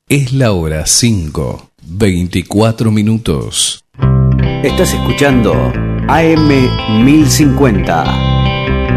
Es la hora 5, 24 minutos. Estás escuchando AM 1050.